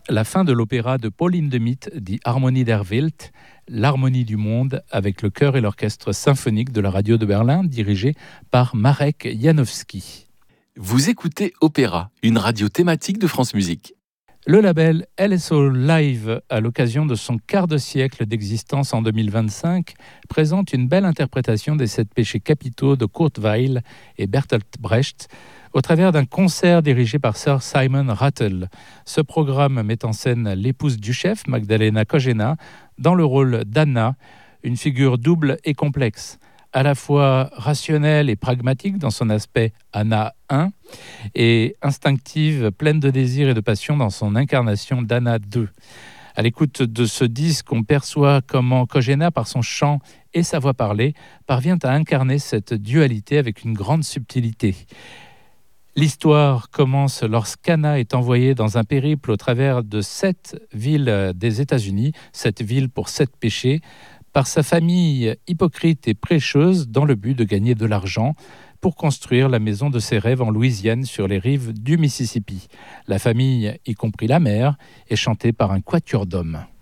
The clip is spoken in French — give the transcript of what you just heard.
La fin de l'opéra de Pauline de Midt, dit Harmonie der Welt, l'harmonie du monde, avec le chœur et l'orchestre symphonique de la radio de Berlin, dirigé par Marek Janowski. Vous écoutez Opéra, une radio thématique de France Musique. Le label LSO Live, à l'occasion de son quart de siècle d'existence en 2025, présente une belle interprétation des 7 péchés capitaux de Kurt Weill et Bertolt Brecht, au travers d'un concert dirigé par Sir Simon Rattle. Ce programme met en scène l'épouse du chef, Magdalena Kojena, dans le rôle d'Anna, une figure double et complexe, à la fois rationnelle et pragmatique dans son aspect Anna 1, et instinctive, pleine de désir et de passion dans son incarnation d'Anna 2. À l'écoute de ce disque, on perçoit comment Kojena, par son chant et sa voix parlée, parvient à incarner cette dualité avec une grande subtilité. L'histoire commence lorsqu'Anna est envoyée dans un périple au travers de 7 villes des États-Unis, 7 villes pour 7 péchés, par sa famille hypocrite et prêcheuse dans le but de gagner de l'argent pour construire la maison de ses rêves en Louisiane sur les rives du Mississippi. La famille, y compris la mère, est chantée par un quatuor d'hommes.